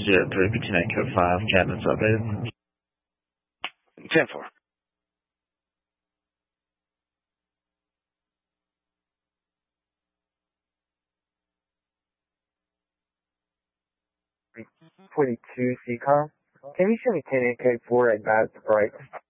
03, between code 5, cabinets updated. 10-4. .22 CCOM. Can you show me 10 code 4 at Bass Sprite?